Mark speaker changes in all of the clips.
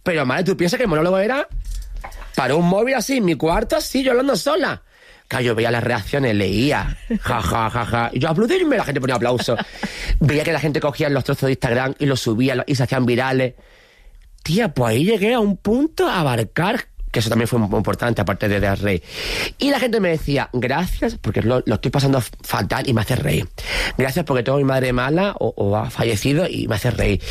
Speaker 1: Pero madre, ¿tú piensas que el monólogo era para un móvil así, en mi cuarto, así, yo hablando sola? Claro, yo veía las reacciones, leía, ja. Y yo aplaudirme, la gente ponía aplausos. Veía que la gente cogía los trozos de Instagram y los subía y se hacían virales. Tía, pues ahí llegué a un punto a abarcar, que eso también fue muy importante, aparte de dar rey. Y la gente me decía, gracias, porque lo estoy pasando fatal y me hace reír. Gracias porque tengo a mi madre mala o ha fallecido y me hace reír.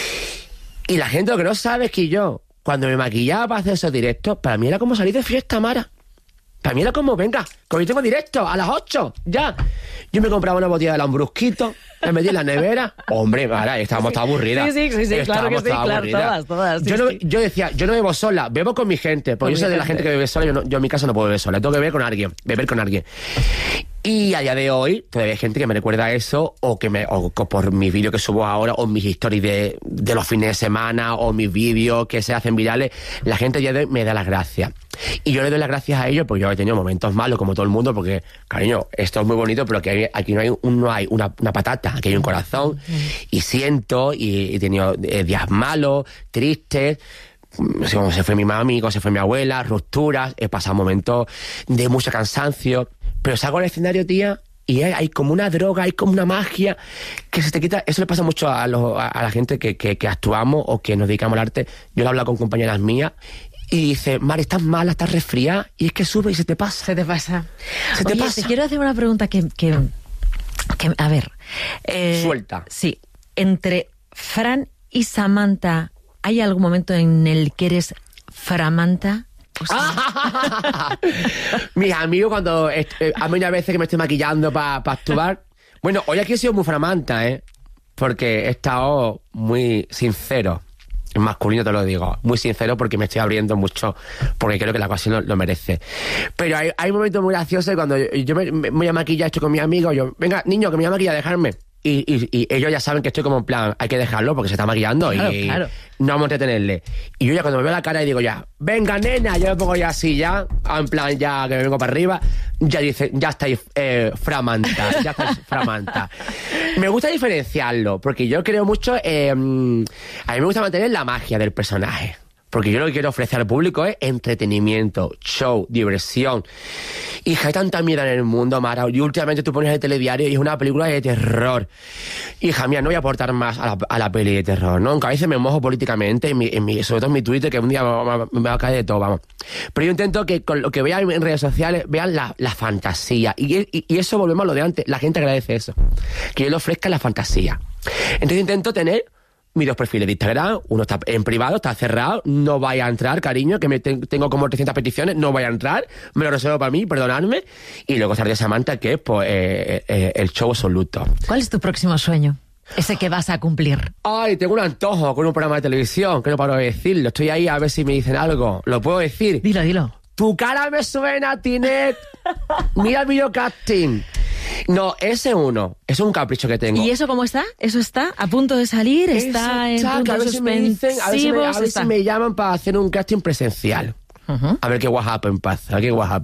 Speaker 1: Y la gente lo que no sabe es que yo, cuando me maquillaba para hacer esos directos, para mí era como salir de fiesta, Mara. Para mí era como, venga, que hoy tengo directo a las 8, ya. Yo me compraba una botella de Lambrusquito, me metí en la nevera. Hombre, Mara, estábamos todas aburridas.
Speaker 2: Sí, claro que sí, claro, todas.
Speaker 1: Yo decía, yo no bebo sola, bebo con mi gente. Porque yo soy de la gente que bebe sola, yo en mi casa no puedo beber sola, tengo que beber con alguien. Y a día de hoy, todavía hay gente que me recuerda eso, o por mis vídeos que subo ahora, o mis stories de los fines de semana, o mis vídeos que se hacen virales, la gente a día de hoy me da las gracias. Y yo le doy las gracias a ellos, porque yo he tenido momentos malos, como todo el mundo, porque, cariño, esto es muy bonito, pero que aquí no hay una patata, aquí hay un corazón, y siento, y he tenido días malos, tristes, como se fue mi mami, como se fue mi abuela, rupturas, he pasado momentos de mucho cansancio, pero salgo al escenario, tía, y hay como una droga, hay como una magia que se te quita. Eso le pasa mucho a la gente que actuamos o que nos dedicamos al arte. Yo lo he hablado con compañeras mías y dice, Mari, estás mala, estás resfriada, y es que sube y se te pasa.
Speaker 2: Se te pasa. Te quiero hacer una pregunta que a ver.
Speaker 1: Suelta.
Speaker 2: Sí. Entre Fran y Samantha, ¿hay algún momento en el que eres Framanta? O sea...
Speaker 1: Mis amigos, cuando a mí una vez que me estoy maquillando para actuar, bueno, hoy aquí he sido muy Framanta, porque he estado muy sincero, en masculino te lo digo, muy sincero, porque me estoy abriendo mucho, porque creo que la ocasión lo merece. Pero hay momentos muy graciosos cuando yo me voy a maquillar, estoy con mis amigos, yo, venga, niño, que me voy a maquillar, dejarme. Y ellos ya saben que estoy como en plan, hay que dejarlo porque se está maquillando, claro. No vamos a entretenerle. Y yo ya cuando me veo la cara y digo ya, venga nena, yo me pongo ya así ya, en plan ya que me vengo para arriba, ya dice, ya estáis Framanta. Me gusta diferenciarlo, porque yo creo mucho, a mí me gusta mantener la magia del personaje. Porque yo lo que quiero ofrecer al público es entretenimiento, show, diversión. Hija, hay tanta mierda en el mundo, Mara. Y últimamente tú pones el telediario y es una película de terror. Hija mía, no voy a aportar más a la peli de terror, ¿no? Aunque a veces me mojo políticamente, sobre todo en mi Twitter, que un día me va a caer de todo, vamos. Pero yo intento que con lo que vean en redes sociales, vean la fantasía. Y eso volvemos a lo de antes. La gente agradece eso. Que yo le ofrezca la fantasía. Entonces intento tener mis 2 perfiles de Instagram, uno está en privado, está cerrado, no vaya a entrar, cariño, que tengo como 300 peticiones, no vaya a entrar, me lo reservo para mí, perdonadme. Y luego está de Samantha, que es pues, el show absoluto.
Speaker 2: ¿Cuál es tu próximo sueño? Ese que vas a cumplir.
Speaker 1: Ay, tengo un antojo con un programa de televisión, que no paro de decirlo. Estoy ahí a ver si me dicen algo. ¿Lo puedo decir?
Speaker 2: Dilo.
Speaker 1: Tu cara me suena, Tinet. Mira el videocasting. No, ese uno. Es un capricho que tengo.
Speaker 2: ¿Y eso cómo está? ¿Eso está a punto de salir? ¿Está en puntos suspensivos?
Speaker 1: A ver si me llaman para hacer un casting presencial. Uh-huh. A ver qué what happen pasa,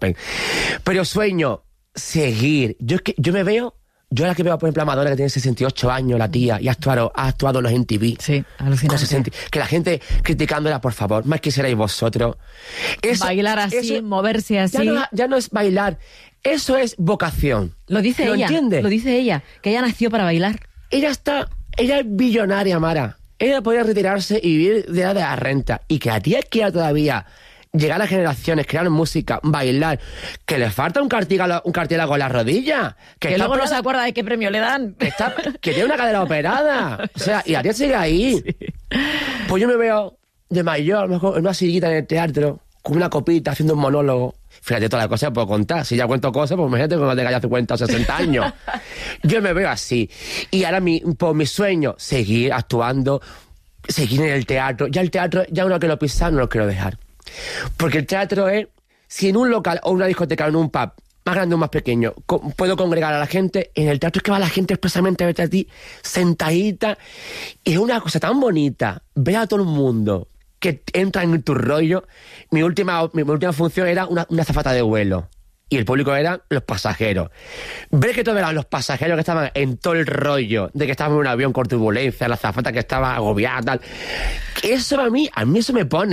Speaker 1: Pero sueño seguir. Yo me veo... Yo ahora que veo, por ejemplo, a Madonna, que tiene 68 años, la tía, y ha actuado en los MTV.
Speaker 2: Sí, alucinante.
Speaker 1: Que la gente criticándola, por favor, más quisierais vosotros.
Speaker 2: Bailar así, moverse así.
Speaker 1: Ya no es bailar, eso es vocación.
Speaker 2: Lo dice ella.
Speaker 1: ¿Entiendes?
Speaker 2: Lo dice ella, que ella nació para bailar.
Speaker 1: Ella es billonaria, Mara. Ella podría retirarse y vivir de la renta. Y que a ti quiera todavía llegar a las generaciones, crear música, bailar, que le falta un cartílago en la rodilla.
Speaker 2: Que luego no se acuerda de qué premio le dan.
Speaker 1: Que tiene una cadera operada. O sea, y la tía sigue ahí. Sí. Pues yo me veo de mayor, a lo mejor en una sillita en el teatro, con una copita, haciendo un monólogo. Fíjate, todas las cosas que puedo contar. Si ya cuento cosas, pues imagínate cuando tenga ya 50 o 60 años. Yo me veo así. Y ahora mi sueño, seguir actuando, seguir en el teatro. Ya el teatro, ya uno que lo pisa, no lo quiero dejar. Porque el teatro es, si en un local o una discoteca o en un pub, más grande o más pequeño, puedo congregar a la gente, en el teatro es que va la gente expresamente a verte a ti, sentadita, y es una cosa tan bonita, ver a todo el mundo que entra en tu rollo. Mi última función era una azafata de vuelo, y el público eran los pasajeros. Ver que todos eran los pasajeros que estaban en todo el rollo, de que estaban en un avión con turbulencia, la azafata que estaba agobiada, tal, eso a mí eso me pone